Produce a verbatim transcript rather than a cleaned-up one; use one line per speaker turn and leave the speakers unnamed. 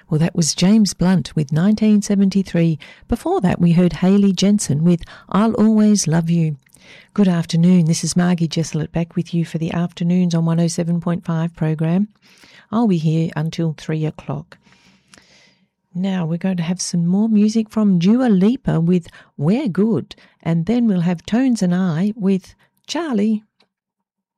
Well, that was James Blunt with nineteen seventy-three. Before that, we heard Hayley Jensen with I'll Always Love You. Good afternoon. This is Margie Jesselett back with you for the Afternoons on one oh seven point five program. I'll be here until three o'clock. Now we're going to have some more music from Dua Lipa with We're Good, and then we'll have Tones and I with Charlie.